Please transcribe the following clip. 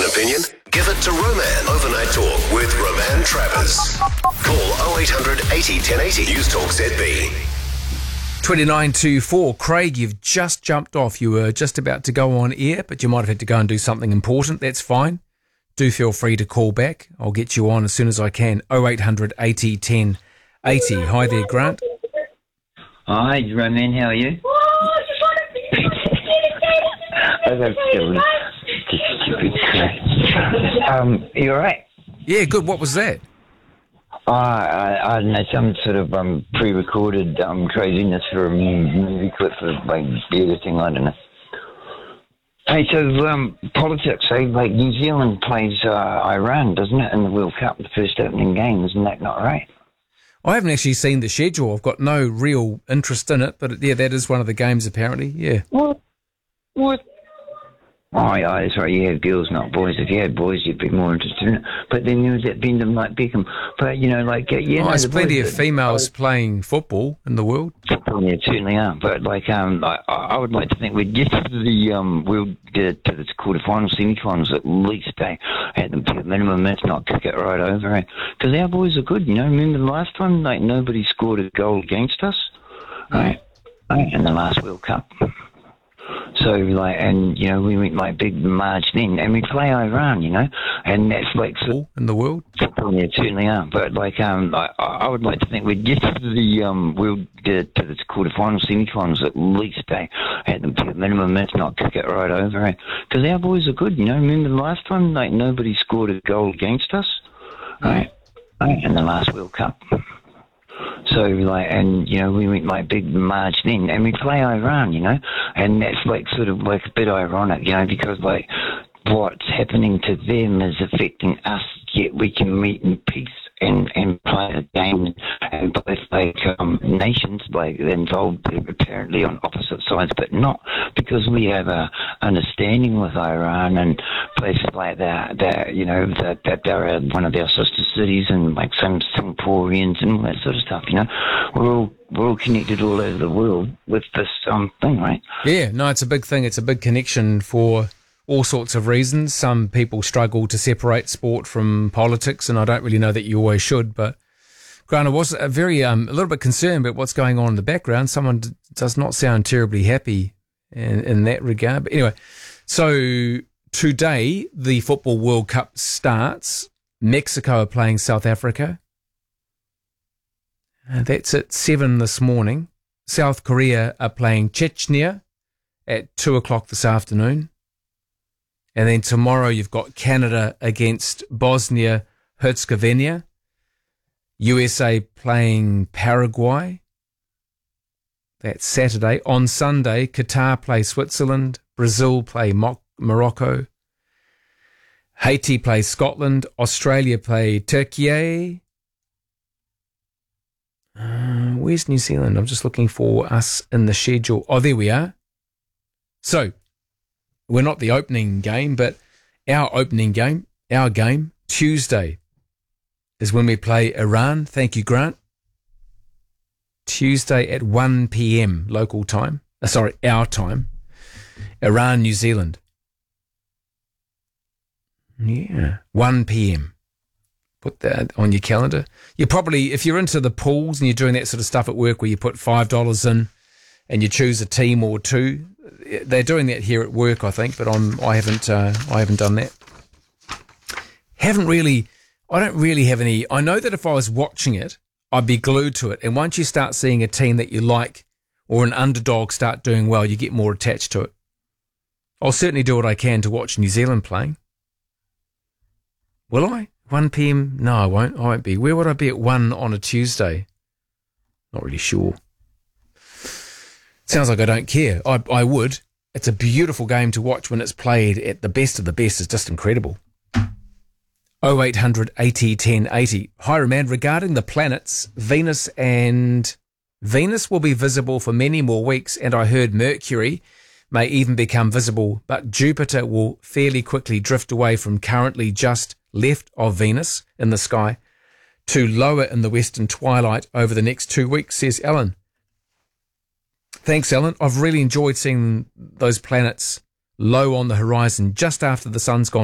opinion? Give it to Roman. Overnight Talk with Roman Travers. Call 0800 80 1080. News Talk ZB. 2924. Craig, you've just jumped off. You were just about to go on air, but you might have had to go and do something important. That's fine. Do feel free to call back. I'll get you on as soon as I can. 0800 80 1080. Hi there, Grant. Hi, Roman. How are you? You all right? Yeah, good. What was that? I don't know, some sort of pre-recorded craziness for a movie clip for like editing. I don't know. Hey, so politics. Like New Zealand plays Iran, doesn't it, in the World Cup, the first opening game? Isn't that not right? I haven't actually seen the schedule. I've got no real interest in it, but yeah, that is one of the games apparently. Yeah. What? Oh, yeah, that's right. You have girls, not boys. If you had boys, you'd be more interested in it. But then there was that Bendham like Beckham. But, you know, like... there's plenty of females playing football in the world. Yeah, certainly are. But, like, I would like to think we'd get to the... we'll get to the quarterfinals, semi-finals at least, at the minimum. Let's not kick it right over, because our boys are good, you know. Remember the last time, like, nobody scored a goal against us, right? In the last World Cup. So, like, and, you know, we went, like, big march then, and we play Iran, you know, and that's, like... in the world? Yeah, certainly are. But, like, I would like to think we'd get to the... we'll get to the quarterfinals, semi-finals at least, at the minimum. Let's not kick it right over, because our boys are good, you know. Remember the last time, like, nobody scored a goal against us, right? In the last World Cup. So, like, and, you know, we went, like, big march then, and we play Iran, you know, and that's, like, sort of, like, a bit ironic, you know, because, like, what's happening to them is affecting us, yet we can meet in peace and play a game, and both, like, nations, like, involved apparently on opposite sides, but not, because we have a understanding with Iran and places like that, you know, that they're one of our sister cities, and, like, some Singaporeans and all that sort of stuff, you know. We're all connected all over the world with this thing, right? Yeah, no, it's a big thing. It's a big connection for all sorts of reasons. Some people struggle to separate sport from politics, and I don't really know that you always should, but Grant, I was a little bit concerned about what's going on in the background. Someone does not sound terribly happy in that regard. But anyway, so today the Football World Cup starts. Mexico are playing South Africa. That's at 7 this morning. South Korea are playing Chechnya at 2 o'clock this afternoon. And then tomorrow you've got Canada against Bosnia-Herzegovina. USA playing Paraguay. That's Saturday. On Sunday, Qatar play Switzerland. Brazil play Morocco. Haiti play Scotland. Australia play Turkey. Where's New Zealand? I'm just looking for us in the schedule. Oh, there we are. So, we're not the opening game, but our opening game, our game, Tuesday, is when we play Iran. Thank you, Grant. Tuesday at 1 p.m. local time. Our time. Iran, New Zealand. Yeah, 1 p.m. Put that on your calendar. You probably, if you're into the pools and you're doing that sort of stuff at work where you put $5 in and you choose a team or two, they're doing that here at work, I think, but I haven't done that. I don't really have any. I know that if I was watching it, I'd be glued to it. And once you start seeing a team that you like or an underdog start doing well, you get more attached to it. I'll certainly do what I can to watch New Zealand playing. Will I? 1 p.m? No, I won't. I won't be. Where would I be at 1 on a Tuesday? Not really sure. Sounds like I don't care. I would. It's a beautiful game to watch when it's played at the best of the best. It's just incredible. 0800 80 1080. Hi, Roman. Regarding the planets, Venus will be visible for many more weeks, and I heard Mercury may even become visible, but Jupiter will fairly quickly drift away from currently just left of Venus in the sky to lower in the western twilight over the next 2 weeks, says Alan. Thanks, Alan. I've really enjoyed seeing those planets low on the horizon just after the sun's gone